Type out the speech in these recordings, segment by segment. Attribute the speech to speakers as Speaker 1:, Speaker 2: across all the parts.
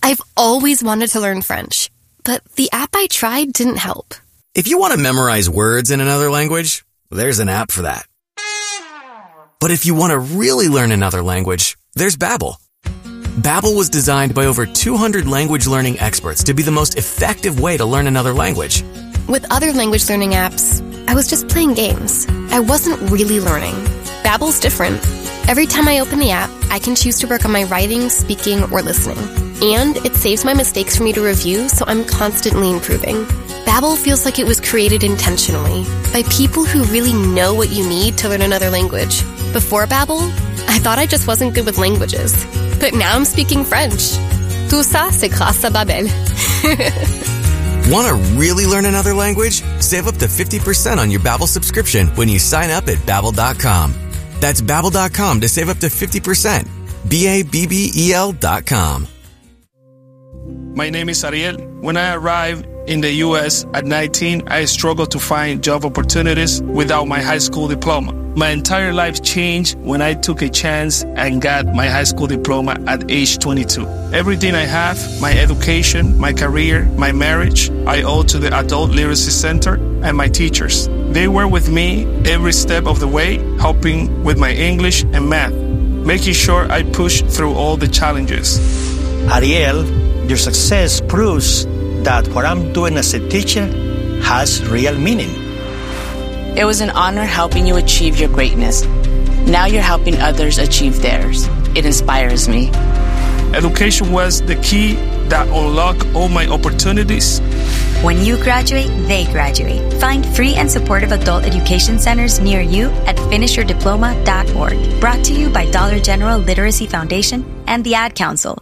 Speaker 1: I've always wanted to learn French, but the app I tried didn't help.
Speaker 2: If you want to memorize words in another language, there's an app for that. But if you want to really learn another language, there's Babbel. Babbel was designed by over 200 language learning experts to be the most effective way to learn another language.
Speaker 1: With other language learning apps, I was just playing games. I wasn't really learning. Babbel's different. Every time I open the app, I can choose to work on my writing, speaking, or listening. And it saves my mistakes for me to review, so I'm constantly improving. Babbel feels like it was created intentionally by people who really know what you need to learn another language. Before Babbel, I thought I just wasn't good with languages. But now I'm speaking French. Tout ça, c'est grâce à Babbel.
Speaker 2: Want to really learn another language? Save up to 50% on your Babbel subscription when you sign up at Babbel.com. That's Babbel.com to save up to 50%. Babbel.com.
Speaker 3: My name is Ariel. When I arrived in the U.S. at 19, I struggled to find job opportunities without my high school diploma. My entire life changed when I took a chance and got my high school diploma at age 22. Everything I have, my education, my career, my marriage, I owe to the Adult Literacy Center and my teachers. They were with me every step of the way, helping with my English and math, making sure I pushed through all the challenges.
Speaker 4: Ariel, your success proves that what I'm doing as a teacher has real meaning.
Speaker 5: It was an honor helping you achieve your greatness. Now you're helping others achieve theirs. It inspires me.
Speaker 3: Education was the key that unlocked all my opportunities.
Speaker 6: When you graduate, they graduate. Find free and supportive adult education centers near you at finishyourdiploma.org. Brought to you by Dollar General Literacy Foundation and the Ad Council.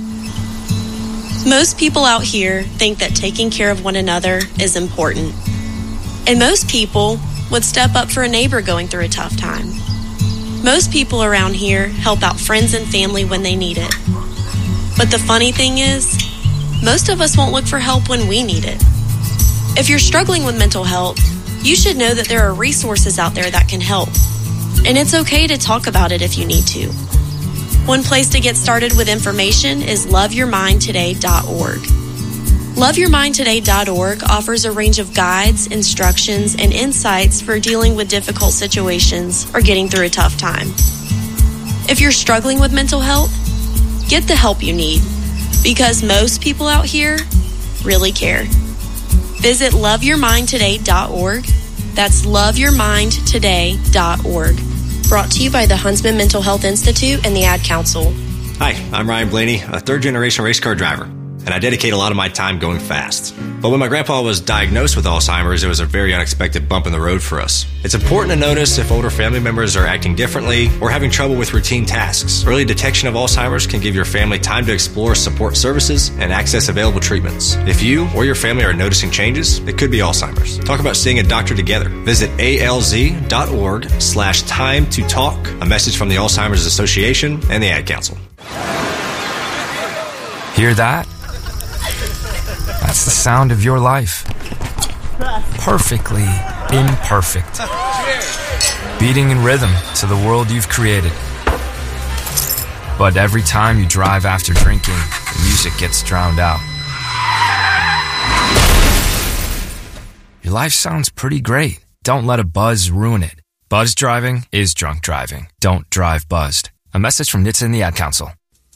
Speaker 7: Most people out here think that taking care of one another is important. And most people would step up for a neighbor going through a tough time. Most people around here help out friends and family when they need it. But the funny thing is, most of us won't look for help when we need it. If you're struggling with mental health, you should know that there are resources out there that can help. And it's okay to talk about it if you need to. One place to get started with information is loveyourmindtoday.org. LoveYourMindToday.org offers a range of guides, instructions, and insights for dealing with difficult situations or getting through a tough time. If you're struggling with mental health, get the help you need, because most people out here really care. Visit LoveYourMindToday.org. That's LoveYourMindToday.org. Brought to you by the Huntsman Mental Health Institute and the Ad Council.
Speaker 8: Hi, I'm Ryan Blaney, a third-generation race car driver, and I dedicate a lot of my time going fast. But when my grandpa was diagnosed with Alzheimer's, it was a very unexpected bump in the road for us. It's important to notice if older family members are acting differently or having trouble with routine tasks. Early detection of Alzheimer's can give your family time to explore support services and access available treatments. If you or your family are noticing changes, it could be Alzheimer's. Talk about seeing a doctor together. Visit alz.org/time to talk. A message from the Alzheimer's Association and the Ad Council.
Speaker 9: Hear that? That's the sound of your life. Perfectly imperfect. Beating in rhythm to the world you've created. But every time you drive after drinking, the music gets drowned out. Your life sounds pretty great. Don't let a buzz ruin it. Buzz driving is drunk driving. Don't drive buzzed. A message from NHTSA and the Ad Council.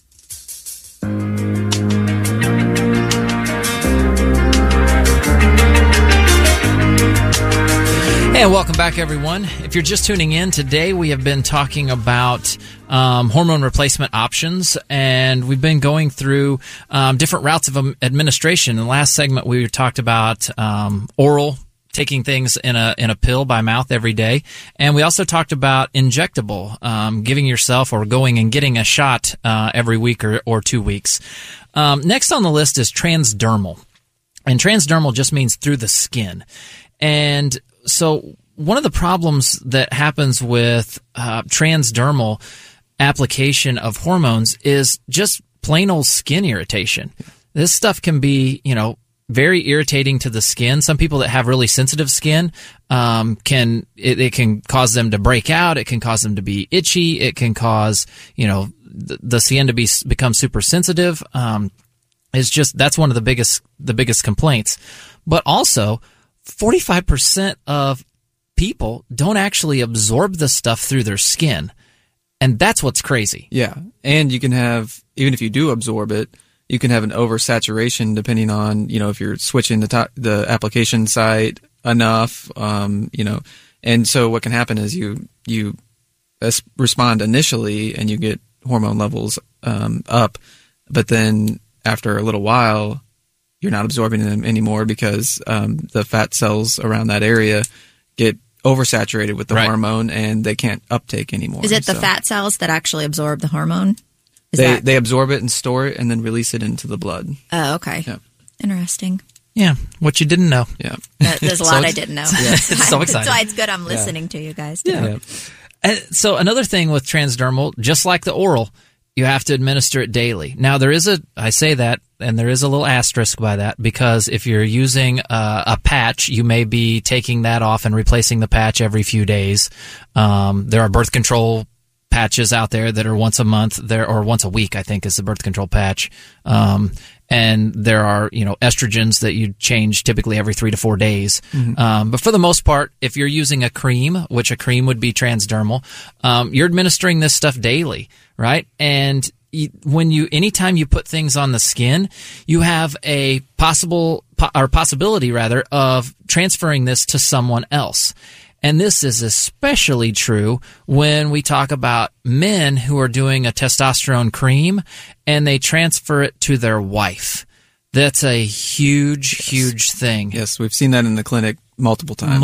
Speaker 10: And welcome back, everyone. If you're just tuning in, today we have been talking about hormone replacement options, and we've been going through different routes of administration. In the last segment, we talked about oral, taking things in a pill by mouth every day, and we also talked about injectable, giving yourself or going and getting a shot every week or 2 weeks. Next on the list is transdermal, and transdermal just means through the skin. And so one of the problems that happens with transdermal application of hormones is just plain old skin irritation. This stuff can be, very irritating to the skin. Some people that have really sensitive skin it can cause them to break out. It can cause them to be itchy. It can cause the skin to become super sensitive. It's just, that's one of the biggest complaints. But also, 45% of people don't actually absorb the stuff through their skin. And that's what's crazy.
Speaker 11: Yeah. And you can have, even if you do absorb it, you can have an oversaturation depending on, if you're switching the application site enough, and so what can happen is you respond initially and you get hormone levels up, but then after a little while, you're not absorbing them anymore because the fat cells around that area get oversaturated with the hormone and they can't uptake anymore.
Speaker 12: Is it the fat cells that actually absorb the hormone?
Speaker 11: They absorb it and store it and then release it into the blood.
Speaker 12: Oh, okay.
Speaker 11: Yeah.
Speaker 12: Interesting.
Speaker 10: Yeah, what you didn't know.
Speaker 11: Yeah.
Speaker 12: There's a lot I didn't know.
Speaker 10: Yeah. It's so exciting.
Speaker 12: That's why it's good I'm listening to you guys. Too.
Speaker 10: Yeah. And so another thing with transdermal, just like the oral, you have to administer it daily. Now, I say that, and there is a little asterisk by that, because if you're using a patch, you may be taking that off and replacing the patch every few days. There are birth control patches out there that are once a month, or once a week, I think, is the birth control patch. And there are, estrogens that you change typically every 3 to 4 days. Mm-hmm. But for the most part, if you're using a cream, which a cream would be transdermal, you're administering this stuff daily, right? And anytime you put things on the skin, you have a possibility rather of transferring this to someone else. And this is especially true when we talk about men who are doing a testosterone cream and they transfer it to their wife. That's a huge thing.
Speaker 11: Yes, we've seen that in the clinic multiple times.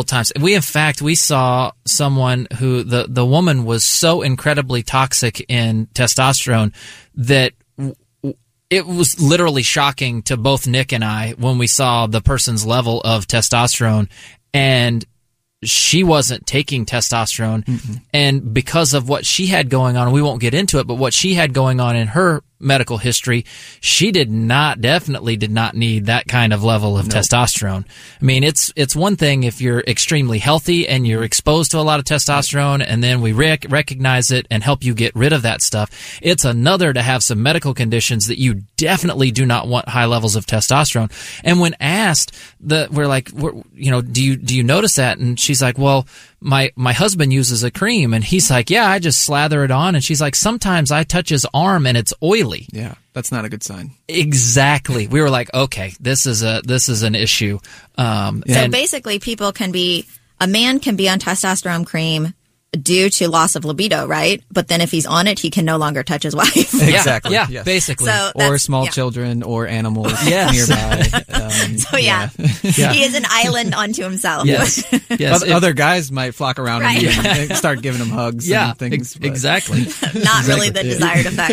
Speaker 10: We saw someone who, the woman was so incredibly toxic in testosterone that it was literally shocking to both Nick and I when we saw the person's level of testosterone, and she wasn't taking testosterone. Mm-hmm. And because of what she had going on, we won't get into it, but what she had going on in her medical history, she definitely did not need that kind of level of testosterone. I mean, it's one thing if you're extremely healthy and you're exposed to a lot of testosterone, and then we recognize it and help you get rid of that stuff. It's another to have some medical conditions that you definitely do not want high levels of testosterone. And when asked, we're like, do you notice that? And she's like, well, my husband uses a cream, and he's like, yeah, I just slather it on. And she's like, sometimes I touch his arm and it's oily.
Speaker 11: Yeah, that's not a good sign.
Speaker 10: Exactly. We were like, okay, this is an issue.
Speaker 12: So basically, a man can be on testosterone cream due to loss of libido, right? But then if he's on it, he can no longer touch his wife.
Speaker 11: Exactly.
Speaker 10: Yeah,
Speaker 11: yes.
Speaker 10: Basically.
Speaker 11: Or small children or animals nearby.
Speaker 12: He is an island unto himself.
Speaker 10: Yes.
Speaker 11: Other guys might flock around him and start giving him hugs and things.
Speaker 10: Exactly.
Speaker 12: Not really the desired effect.